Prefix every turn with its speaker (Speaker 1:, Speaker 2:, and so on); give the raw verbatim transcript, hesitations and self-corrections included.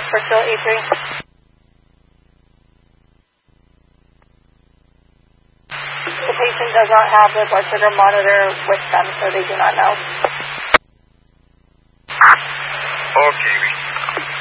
Speaker 1: Brooksville E three. The patient does not have their blood sugar monitor with them, so they do not know.
Speaker 2: Okay,